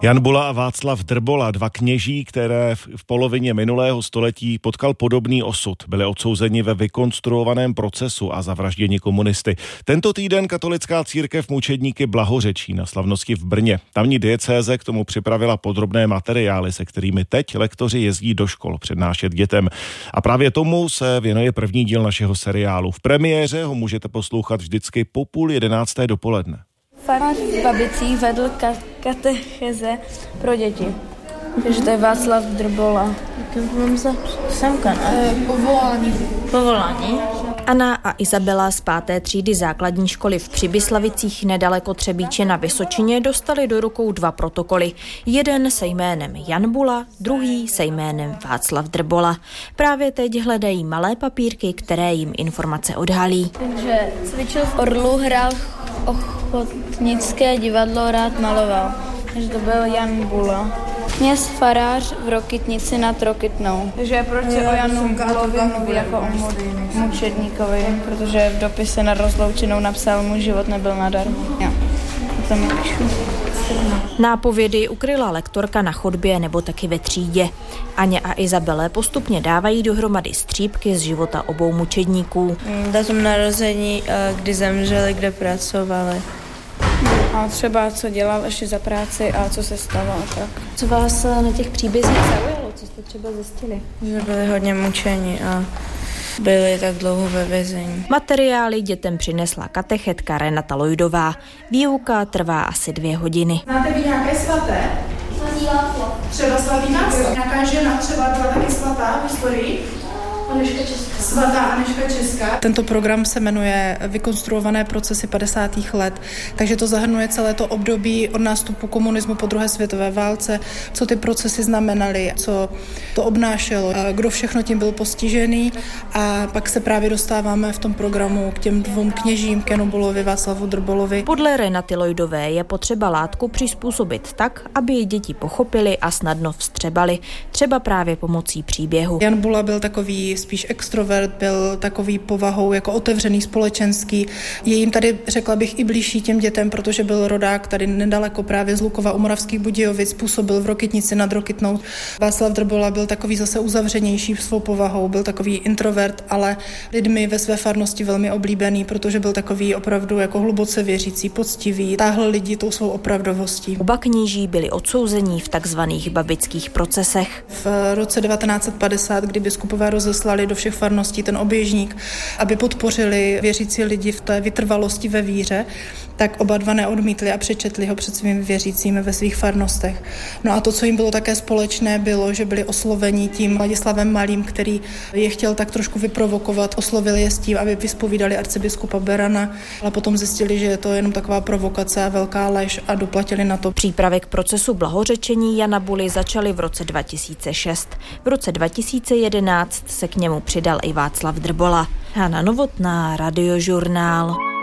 Jan Bula a Václav Drbola, dva kněží, které v polovině minulého století potkal podobný osud. Byli odsouzeni ve vykonstruovaném procesu a zavražděni komunisty. Tento týden katolická církev mučedníky blahořečí na slavnosti v Brně. Tamní diecéze k tomu připravila podrobné materiály, se kterými teď lektoři jezdí do škol přednášet dětem. A právě tomu se věnuje první díl našeho seriálu. V premiéře ho můžete poslouchat vždycky po 10:30 dopoledne. Farář v Babicích vedl katecheze pro děti. Takže to je Václav Drbola. Mám za samka, Povolání. Anna a Izabela z 5. třídy základní školy v Přibyslavicích nedaleko Třebíče na Vysočině dostali do rukou 2 protokoly. Jeden se jménem Jan Bula, druhý se jménem Václav Drbola. Právě teď hledají malé papírky, které jim informace odhalí. Takže cvičil v Orlu, hrál ochotnické divadlo, rád maloval. Takže to byl Jan Bula. Kněz farář v Rokytnici nad Rokytnou. Takže proč se o Janu Bulovi mluví jako o mučedníkovi, protože v dopise na rozloučenou napsal, můj život nebyl nadarmo. Já tam píšu. Nápovědy ukryla lektorka na chodbě nebo taky ve třídě. Aně a Izabele postupně dávají dohromady střípky z života obou mučedníků. Datum narození, kdy zemřeli, kde pracovali. A třeba co dělal ještě za práci a co se stalo a tak. Co vás na těch příbězích zaujalo? Co jste třeba zjistili? Že byli hodně mučeni a byli tak dlouho ve vězení. Materiály dětem přinesla katechetka Renata Lojdová. Výuka trvá asi 2 hodiny. Máte vy nějaké svaté? Svatý Václav. Třeba svatý Václav. Nějaká žena třeba byla taky svatá v historii? Anežka Česká. Svatá Anežka Česká. Tento program se jmenuje Vykonstruované procesy 50. let, takže to zahrnuje celé to období od nástupu komunismu po druhé světové válce, co ty procesy znamenaly, co to obnášelo, kdo všechno tím byl postižený a pak se právě dostáváme v tom programu k těm 2 kněžím, k Janu Bulovi, Václavu Drbolovi. Podle Renaty Lojdové je potřeba látku přizpůsobit tak, aby ji děti pochopili a snadno vstřebali, třeba právě pomocí příběhu. Jan Bula byl takový spíš extrovert, byl takový povahou jako otevřený, společenský. Je jim tady, řekla bych, i blížší těm dětem, protože byl rodák tady nedaleko právě z Lukova u Moravských Budějovic, působil v Rokytnici nad Rokytnou. Václav Drbola byl takový zase uzavřenější svou povahou, byl takový introvert, ale lidmi ve své farnosti velmi oblíbený, protože byl takový opravdu jako hluboce věřící, poctivý, táhl lidi tou svou opravdovostí. Oba kníží byli odsouzení v takzvaných babických procesech. V roce 1950, kdy biskupové rozeslali do všech farností ten oběžník, aby podpořili věřící lidi v té vytrvalosti ve víře, tak oba dva neodmítli a přečetli ho před svými věřícími ve svých farnostech. No a to, co jim bylo také společné, bylo, že byli osloveni tím Ladislavem Malým, který je chtěl tak trošku vyprovokovat, oslovil je s tím, aby vyspovídali arcibiskupa Berana, ale potom zjistili, že je to jenom taková provokace a velká lež a doplatili na to. Přípravy k procesu blahořečení Jana Buly začaly v roce 2006. V roce 2011 se k němu přidal i Václav Drbola. Hana Novotná, Radiožurnál.